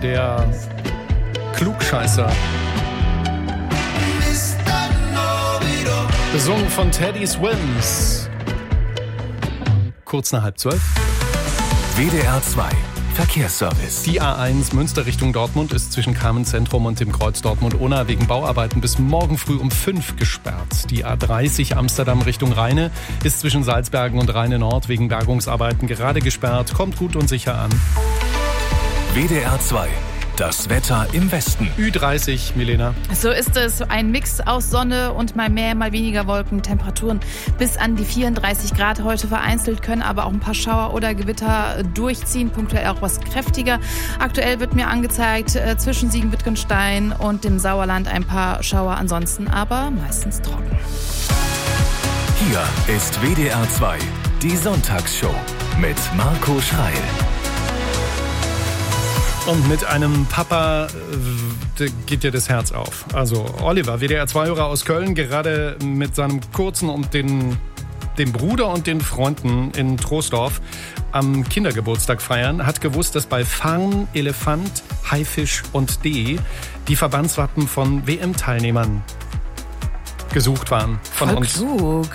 der Klugscheißer. Besungen von Teddy Swims. Kurz nach 11:30. WDR 2 Verkehrsservice. Die A1 Münster Richtung Dortmund ist zwischen Kamenz-Zentrum und dem Kreuz Dortmund-Unna wegen Bauarbeiten bis morgen früh um 5 gesperrt. Die A30 Amsterdam Richtung Rheine ist zwischen Salzbergen und Rheine Nord wegen Bergungsarbeiten gerade gesperrt. Kommt gut und sicher an. WDR 2. Das Wetter im Westen. Ü30, Milena. So ist es. Ein Mix aus Sonne und mal mehr, mal weniger Wolken. Temperaturen bis an die 34 Grad. Heute vereinzelt können aber auch ein paar Schauer oder Gewitter durchziehen. Punktuell auch was kräftiger. Aktuell wird mir angezeigt, zwischen Siegen-Wittgenstein und dem Sauerland ein paar Schauer. Ansonsten aber meistens trocken. Hier ist WDR 2, die Sonntagsshow mit Marco Schreil. Und mit einem Papa geht dir das Herz auf. Also Oliver, WDR-2-Hörer aus Köln, gerade mit seinem Kurzen und dem Bruder und den Freunden in Troisdorf am Kindergeburtstag feiern, hat gewusst, dass bei Farn, Elefant, Haifisch und D die Verbandswappen von WM-Teilnehmern gesucht waren. Von Voll uns. klug.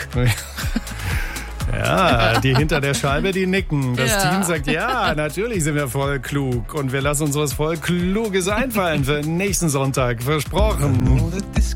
Ja, die hinter der Scheibe, die nicken. Das Ja. Team sagt, ja, natürlich sind wir voll klug. Und wir lassen uns was voll Kluges einfallen für nächsten Sonntag. Versprochen.